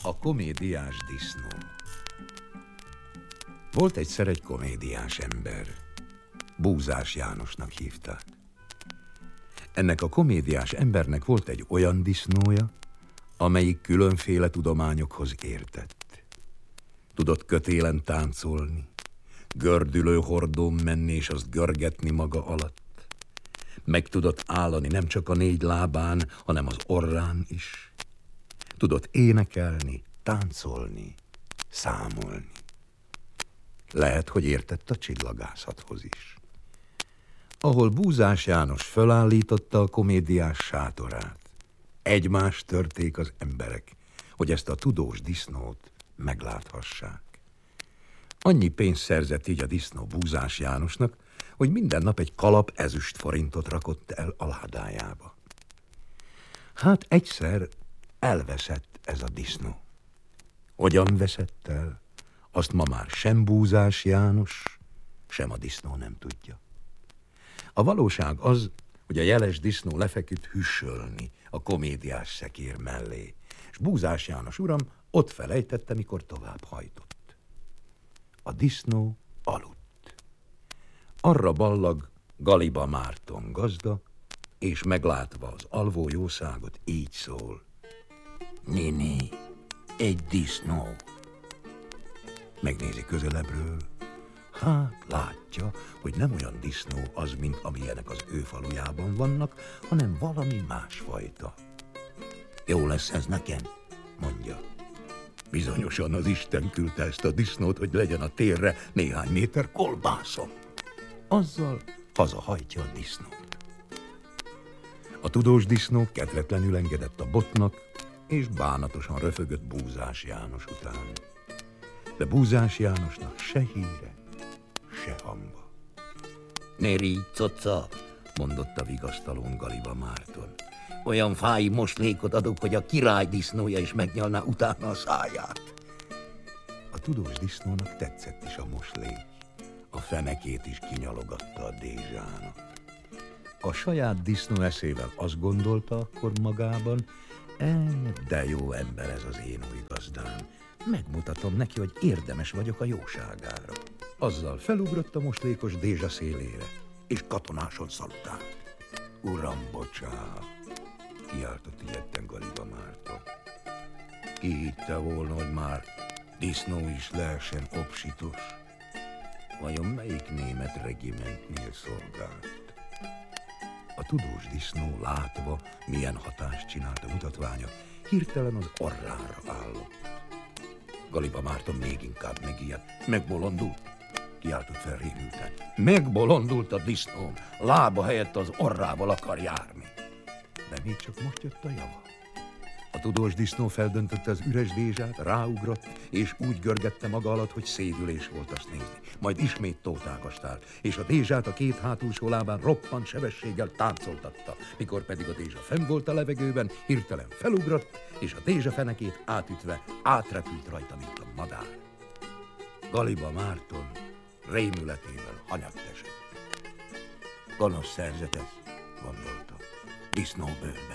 A komédiás disznó. Volt egyszer egy komédiás ember. Búzás Jánosnak hívták. Ennek a komédiás embernek volt egy olyan disznója, amelyik különféle tudományokhoz értett. Tudott kötélen táncolni, gördülő hordón menni és azt görgetni maga alatt. Meg tudott állani nem csak a 4 lábán, hanem az orrán is. Tudott énekelni, táncolni, számolni. Lehet, hogy értett a csillagászathoz is. Ahol Búzás János fölállította a komédiás sátorát, egymást törték az emberek, hogy ezt a tudós disznót megláthassák. Annyi pénzt szerzett így a disznó Búzás Jánosnak, hogy minden nap egy kalap ezüstforintot rakott el a ládájába. Hát egyszer elveszett ez a disznó. Hogyan veszett el, azt ma már sem Búzás János, sem a disznó nem tudja. A valóság az, hogy a jeles disznó lefeküdt hüssölni a komédiás szekér mellé, és Búzás János uram ott felejtette, mikor tovább hajtott. A disznó aludt. Arra ballag Galiba Márton gazda, és meglátva az alvó jószágot így szól. Néni, egy disznó. Megnézi közelebbről. Hát látja, hogy nem olyan disznó az, mint amilyenek az ő falujában vannak, hanem valami másfajta. Jó lesz ez nekem, mondja. Bizonyosan az Isten küldte ezt a disznót, hogy legyen a térre néhány méter kolbászom. Azzal hazahajtja a disznót. A tudós disznó kedvetlenül engedett a botnak, és bánatosan röfögött Búzás János után. De Búzás Jánosnak se híre, se hangba. Ne rígy, coca, mondotta vigasztalón Galiba Márton. Olyan fáj moslékot adok, hogy a király disznója is megnyalná utána a száját. A tudós disznónak tetszett is a moslék. A fenekét is kinyalogatta a dézsának. A saját disznó eszével azt gondolta akkor magában, de jó ember ez az én új gazdám. Megmutatom neki, hogy érdemes vagyok a jóságára. Azzal felugrott a moslékos dézsa szélére, és katonáson szalutált. Uram, bocsá, kiáltott ilyetten Galiba Márton. Ki hitte volna, hogy már disznó is lehessen obsitos? Vajon melyik német regimentnél szolgált? A tudós disznó látva, milyen hatást csinált a mutatványa, hirtelen az orrára állott. Galiba Márton még inkább megijedt. Megbolondult, kiáltott fel rémülten. Megbolondult a disznóm, lába helyett az orrával akar járni. De még csak most jött a java. A tudós disznó feldöntötte az üres dézsát, ráugrott, és úgy görgette maga alatt, hogy szédülés volt azt nézni. Majd ismét tótágastál, és a dézsát a 2 hátulsó lábán roppant sebességgel táncoltatta. Mikor pedig a dézsa fenn volt a levegőben, hirtelen felugrott, és a dézsa fenekét átütve átrepült rajta, mint a madár. Galiba Márton rémületével hanyatt esett. Gonosz szerzetes, gondolta, disznóbőrben.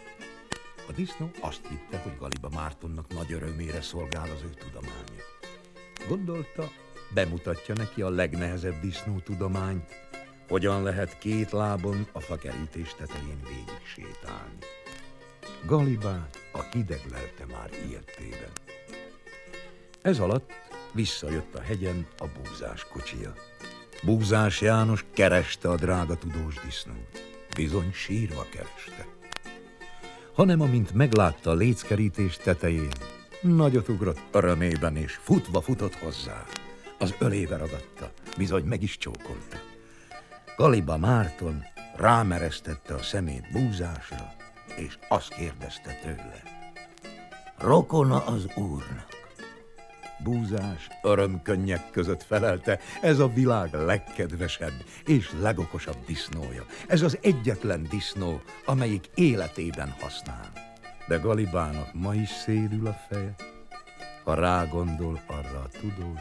A disznó azt hitte, hogy Galiba Mártonnak nagy örömére szolgál az ő tudománya. Gondolta, bemutatja neki a legnehezebb disznó tudományt, hogyan lehet 2 lábon a fakerítés tetején végig sétálni. Galibát a hideg lelte már ilyettében. Ez alatt visszajött a hegyen a Búzás kocsija. Búzás János kereste a drága tudós disznót. Bizony sírva kereste. Hanem amint meglátta a léckerítés tetején, nagyot ugrott örömében, és futva futott hozzá. Az ölébe ragadta, bizony meg is csókolta. Galiba Márton rámeresztette a szemét Búzásra, és azt kérdezte tőle. Rokona az úrnak? Búzás örömkönnyek között felelte, ez a világ legkedvesebb és legokosabb disznója. Ez az egyetlen disznó, amelyik életében használ. De Galibának ma is szédül a feje, ha rágondol arra a tudós